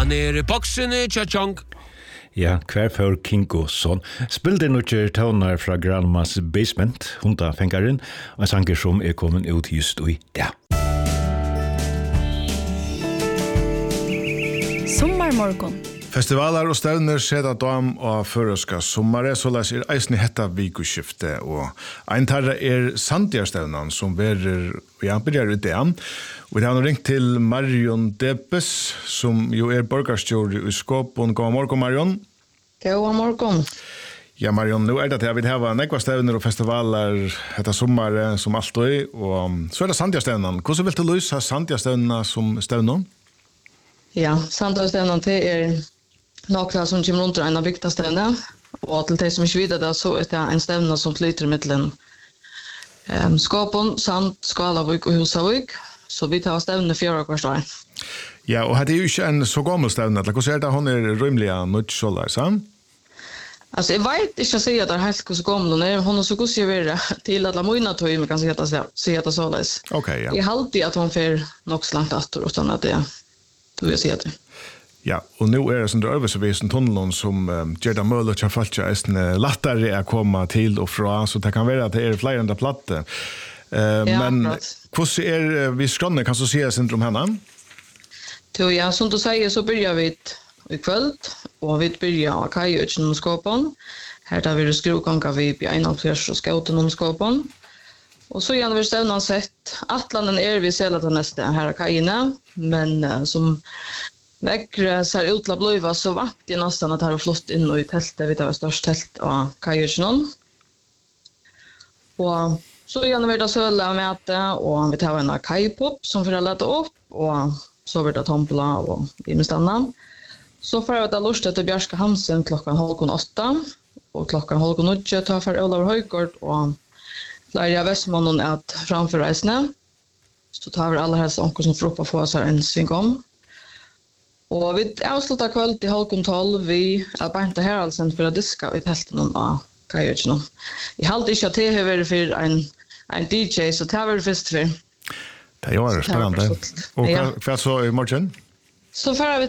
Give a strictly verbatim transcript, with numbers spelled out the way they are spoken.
Han är boxen Chachong. Ja, hver for Kinko son. Spilde noe toner fra Grandmas Basement, Hunta Fengaren, og sanger som er kommet ut just i det. Sommarmorgon. Festivaler og stevner skjedde dam og føreska sommare, så les er eisen i hetta vikuskifte, og ein tarra er Sandjarstevnan, som verer, ja, byrjar ut det. Og vi har nå ringt til Marion Debes, som jo er borgarstjóri i Skåpon. God morgon, Marion. God morgon. Ja, Marion, nu er det at jeg vil hava nekva stevner og festivaler etter sommare som alt og i, og så er det Sandjarstevnan. Hvordan vil du løse Sandjarstevnan som stevnan? Ja, Sandjarstevnan til er nokra som kommer rundt en av bygdastevne, og til de som ikke vet det, så er det en stevne som flyter mittelen um, Skåpon, Sand, Skalavik og Husavik, så vi tar stevne fjøra hver år. Ja, og det er jo ikke en så gammel stevne, hvordan er det hun er rymlig av nødskjolder, sant? Altså, jeg vet ikke å si at det er helt så gammel hun er, hun er så god sikkert til at la møyna tog, men kan si at det så leis. Ok, ja. Jeg halte at hun fer nok så langt atter, utan at det tog jeg si at det. Ja, og nu er det sånn øvelsevisen tunnelen som um, gjør det mulig at folk er lettere å komme til og fra, så det kan være at det er flere enn det platte. Uh, ja, men klart. hvordan er vi skrønne, kan du si syndrom henne? Jo, ja, som du sier, så begynner vi i kveld, og vi begynner av Kajøtjen om Skåpon. Her tar vi skruvganger vi på en av fjørs og skauten om Skåpon. Og så gjennom vi stevnen sett, Atlanen er vi selv til neste her av Kajene, men uh, som Vekkre ser ut til å bli, så vant jeg nesten at jeg har flott inn i teltet, vi tar et størst telt av Kajøtjen. Og så gjennom vi da søle med det, og vi tar en kajpop som får lete opp, og så blir det tompla og imestanna. Så får vi da lust til Bjørska Hansen klokkan halvkon åtta, og klokkan halvkon åtte tar for Olav Høygård, og Larja Vestmannen er at framfor reisene. Så tar vi alle helst onker som får opp og få oss her en sving om. Og vi avslutter kveld til halvkon tolv, vi er Bernta Heraldsen for å diska i telten av Kajøtjen. Jeg halte ikke at det har vært for en, en D J, så det har vært først for. Det er jo spennende. Og hva, hva så i morgen? Så får vi